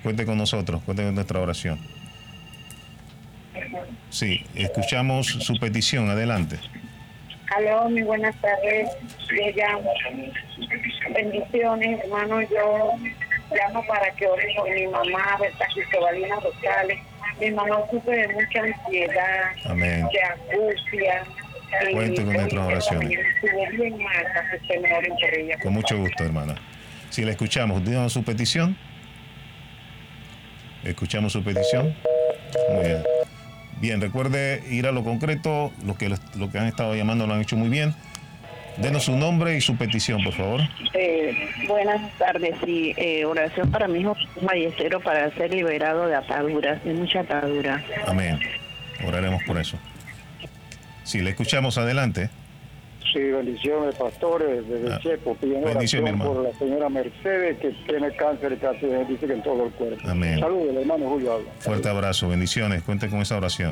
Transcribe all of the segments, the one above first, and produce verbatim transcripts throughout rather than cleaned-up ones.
cuente con nosotros, cuente con nuestra oración. Sí, escuchamos su petición, adelante. Aló, muy buenas tardes. Yo llamo. Bendiciones, hermano. Yo llamo para que oren por mi mamá, Berta Cristobalina Rosales. Mi mamá sufre de mucha ansiedad, Amén. de angustia. Cuente con nuestras oraciones. Estuvo bien mal, para que usted me oren por ella. Con mucho gusto, hermana. Si la escuchamos, díganos su petición. ¿Escuchamos su petición? Muy bien. Bien, recuerde ir a lo concreto. Los que, los que han estado llamando lo han hecho muy bien. Denos su nombre y su petición, por favor. Eh, buenas tardes. Sí, eh, oración para mi hijo fallecero para ser liberado de ataduras, de mucha atadura. Amén. Oraremos por eso. Si le escuchamos, adelante. Sí, bendiciones, pastores, desde ah, Chepo, pidiendo oración por la señora Mercedes, que tiene cáncer, casi dice que en todo el cuerpo. Amén. Saludos, el hermano Julio habla. Fuerte abrazo, bendiciones, cuente con esa oración.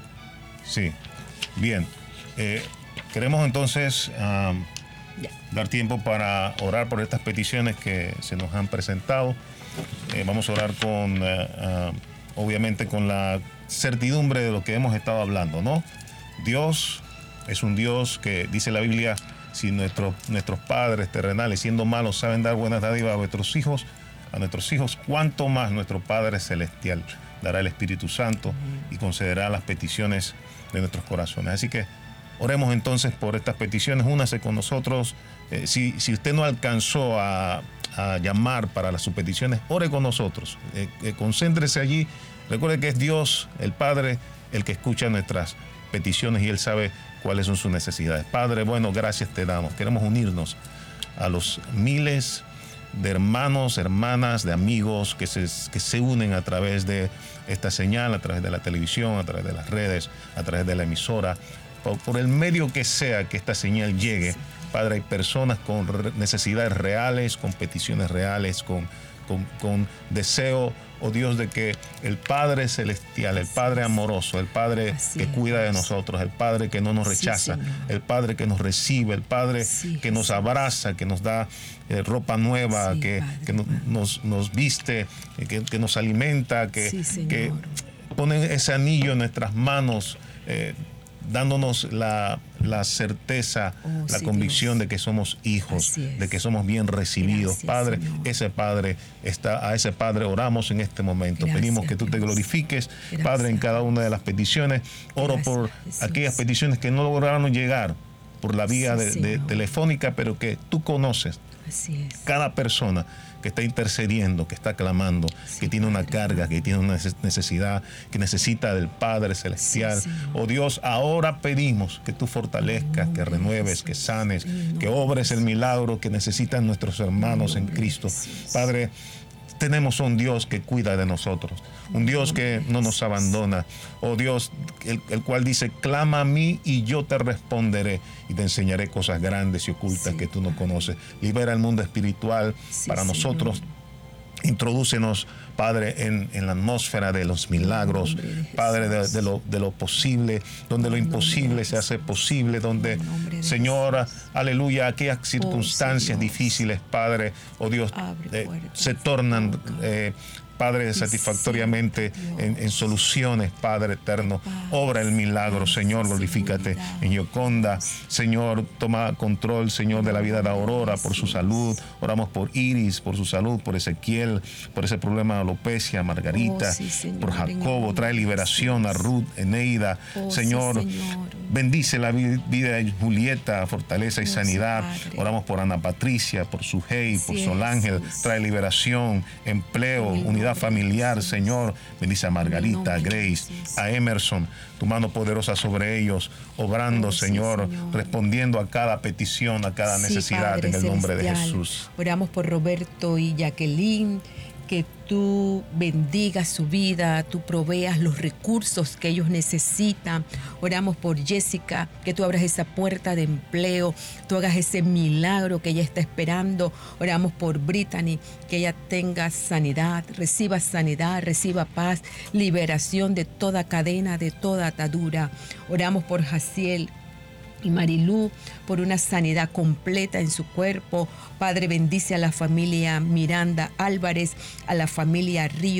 Sí, bien. Eh, queremos entonces um, dar tiempo para orar por estas peticiones que se nos han presentado. Eh, vamos a orar con, uh, uh, obviamente, con la certidumbre de lo que hemos estado hablando, ¿no? Dios es un Dios que, dice la Biblia, si nuestros, nuestros padres terrenales, siendo malos, saben dar buenas dádivas a nuestros hijos, a nuestros hijos, cuánto más nuestro Padre Celestial dará el Espíritu Santo y concederá las peticiones de nuestros corazones. Así que oremos entonces por estas peticiones, únase con nosotros. Eh, si, si usted no alcanzó a, a llamar para las sus peticiones, ore con nosotros, eh, eh, concéntrese allí. Recuerde que es Dios, el Padre, el que escucha nuestras peticiones y Él sabe cuáles son sus necesidades. Padre, bueno, gracias te damos. Queremos unirnos a los miles de hermanos, hermanas, de amigos que se, que se unen a través de esta señal, a través de la televisión, a través de las redes, a través de la emisora, por, por el medio que sea que esta señal llegue. Padre, hay personas con necesidades reales, con peticiones reales, con, con, con deseo, oh Dios, de que el Padre Celestial, el Padre amoroso, el Padre Así que es. cuida de nosotros, el Padre que no nos rechaza, sí, el Padre que nos recibe, el Padre sí, que nos abraza, que nos da eh, ropa nueva, sí, que, Padre, que no, nos, nos viste, que, que nos alimenta, que, sí, que pone ese anillo en nuestras manos, eh, dándonos la, la certeza, oh, la sí, convicción Dios. de que somos hijos, de que somos bien recibidos. Gracias, Padre, Señor. ese Padre está, a ese Padre oramos en este momento. Gracias, pedimos que tú te glorifiques, Gracias. Padre, en cada una de las peticiones. Oro Gracias, por Jesús. aquellas peticiones que no lograron llegar por la vía sí, de, de telefónica, pero que tú conoces. Así es. Cada persona que está intercediendo, que está clamando, sí, que tiene una carga, que tiene una necesidad, que necesita del Padre Celestial. Sí, oh Dios, ahora pedimos que tú fortalezcas, que renueves, que sanes, que obres el milagro que necesitan nuestros hermanos en Cristo. Padre, tenemos un Dios que cuida de nosotros, un Dios que no nos abandona, oh Dios, el, el cual dice, clama a mí y yo te responderé y te enseñaré cosas grandes y ocultas sí, que tú no conoces. Libera el mundo espiritual sí, para Señor. nosotros. Introdúcenos, Padre, en, en la atmósfera de los milagros, de Padre, de, de, lo, de lo posible, donde lo imposible se hace posible, donde, Señor, aleluya, aquellas circunstancias oh, difíciles, Padre, oh Dios, eh, se tornan, eh, Padre, satisfactoriamente en, en soluciones, Padre eterno. Obra el milagro, Señor, glorifícate en Yoconda. Señor, toma control, Señor, de la vida de Aurora, por su salud. Oramos por Iris, por su salud, por Ezequiel, por ese problema de alopecia, Margarita, oh, sí, Señor, por Jacobo. Trae liberación a Ruth, Eneida. Oh, Señor, sí, Señor, bendice la vida de Julieta, fortaleza y oh, sanidad. Sí, Oramos por Ana Patricia, por Sujei, por sí, Sol Ángel. Sí, trae liberación, empleo, unidad familiar, Señor. Bendice a Margarita, a Grace, a Emerson, tu mano poderosa sobre ellos, obrando, oh, sí, Señor, Señor, respondiendo a cada petición, a cada sí, necesidad, Padre en el nombre celestial. de Jesús. Oramos por Roberto y Jacqueline, que tú bendigas su vida, tú proveas los recursos que ellos necesitan. Oramos por Jessica, que tú abras esa puerta de empleo, tú hagas ese milagro que ella está esperando. Oramos por Brittany, que ella tenga sanidad, reciba sanidad, reciba paz, liberación de toda cadena, de toda atadura. Oramos por Jaciel y Marilú, por una sanidad completa en su cuerpo. Padre, bendice a la familia Miranda Álvarez, a la familia Río.